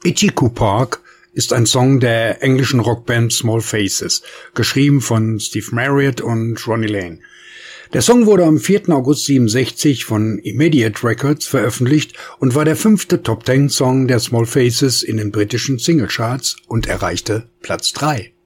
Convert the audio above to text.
Itchy-Coo Park ist ein Song der englischen Rockband Small Faces, geschrieben von Steve Marriott und Ronnie Lane. Der Song wurde am 4. August 1967 von Immediate Records veröffentlicht und war der 5. Top-10-Song der Small Faces in den britischen Singlecharts und erreichte Platz 3.